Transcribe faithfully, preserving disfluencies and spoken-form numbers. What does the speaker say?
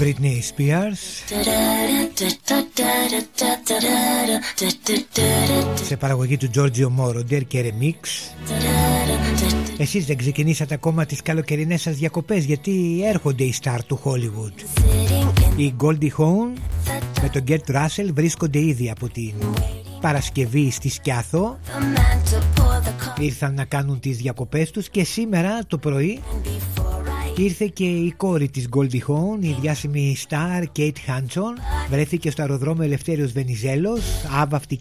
Britney Spears. Σε παραγωγή του Giorgio Moroder και remix. Εσείς δεν ξεκινήσατε ακόμα τις καλοκαιρινές σας διακοπές, γιατί έρχονται οι στάρ του Hollywood. Οι Goldie Hawn με τον Gert Russell βρίσκονται ήδη από την Παρασκευή στη Σκιάθο. Ήρθαν να κάνουν τις διακοπές τους και σήμερα το πρωί ήρθε και η κόρη της Goldie Hawn, η διάσημη στάρ Kate Hudson. Βρέθηκε στο αεροδρόμιο Ελευθέριος Βενιζέλος, άβαυτη